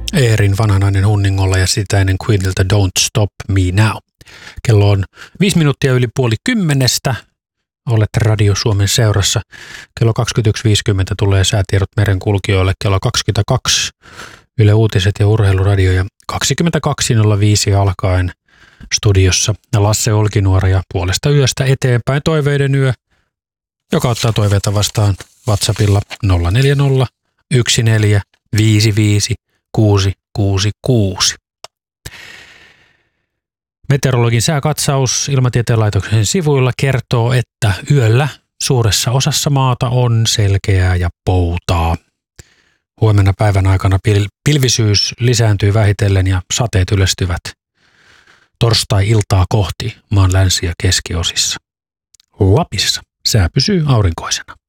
Eerin Vanhanainen Hunningolla ja sitä ennen Queeniltä Don't Stop Me Now. Kello on 5 minuuttia yli 9:30. Olette Radio Suomen seurassa. Kello 21.50 tulee säätiedot merenkulkijoille. Kello 22 Yle Uutiset ja Urheiluradio ja 22.05 alkaen studiossa Lasse Olkinuora ja puolesta yöstä eteenpäin toiveiden yö, joka ottaa toiveita vastaan WhatsAppilla 040 14 55 666. Meteorologin sääkatsaus Ilmatieteen laitoksen sivuilla kertoo, että yöllä suuressa osassa maata on selkeää ja poutaa. Huomenna päivän aikana pilvisyys lisääntyy vähitellen ja sateet yleistyvät torstai-iltaa kohti maan länsi- ja keskiosissa. Lapissa sää pysyy aurinkoisena.